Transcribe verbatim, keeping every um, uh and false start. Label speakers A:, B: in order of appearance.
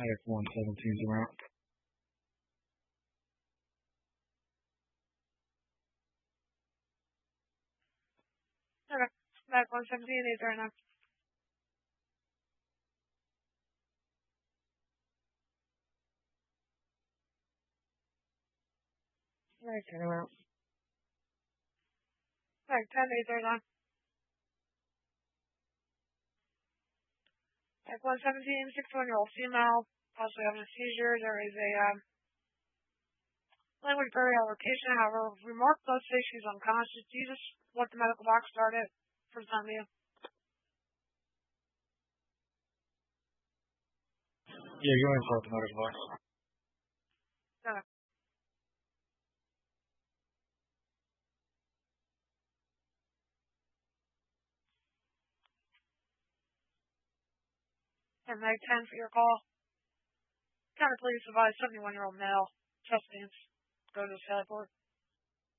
A: I F one seventeen around.
B: Okay. Back one seventeen, eight right now.
A: Right, turn around.
B: Back ten, eight right now. Back one seventeen, sixty-one-year-old female, possibly having a seizure. There is a um, language barrier location. However, remark does say she's unconscious. Do you just let the medical box start it for the time being?
A: Yeah, go ahead and start the medical box.
B: Okay. And Meg ten for your call. Counter police advise seventy-one-year-old male, chest pains. Go to the Sally Port.